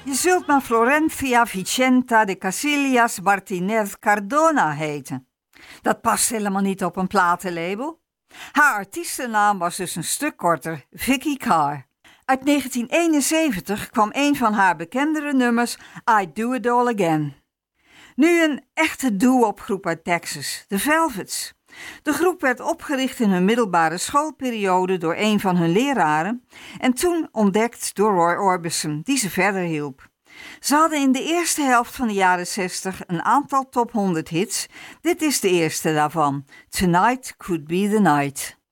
Je zult maar Florencia Vicenta de Casillas Martinez Cardona heten. Dat past helemaal niet op een platenlabel. Haar artiestennaam was dus een stuk korter, Vicky Carr. Uit 1971 kwam een van haar bekendere nummers, I Do It All Again. Nu een echte doo-wop uit Texas, The Velvets. De groep werd opgericht in hun middelbare schoolperiode door een van hun leraren en toen ontdekt door Roy Orbison, die ze verder hielp. Ze hadden in de eerste helft van de jaren 60 een aantal top 100 hits. Dit is de eerste daarvan, Tonight Could Be The Night.